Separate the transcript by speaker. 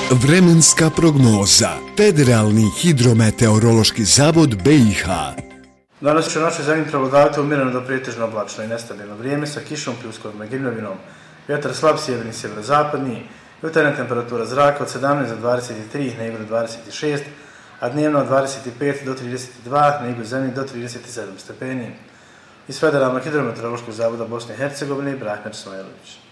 Speaker 1: Vremenska prognoza. Federalni hidrometeorološki zavod BiH.
Speaker 2: Danas će u našoj zemlji prevladavati umjereno do pretežno oblačno i nestabilno vrijeme sa kišom, pljuskovima i grmljavinom. Vjetar slab sjeverni, sjeverozapadni, jutarnja temperatura zraka od 17 do 23, na jugu do 26, a dnevno od 25 do 32, na jugu zemlji do 37 stepeni. Iz Federalnog hidrometeorološkog zavoda Bosne i Hercegovine, Brahmer Smajlović.